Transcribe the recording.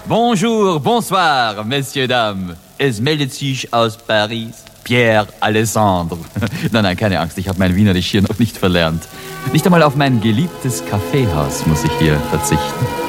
Bonjour, bonsoir, messieurs, dames. Es meldet sich aus Paris Pierre Alessandre. Nein, keine Angst, ich habe mein Wienerisch hier noch nicht verlernt. Nicht einmal auf mein geliebtes Kaffeehaus muss ich hier verzichten.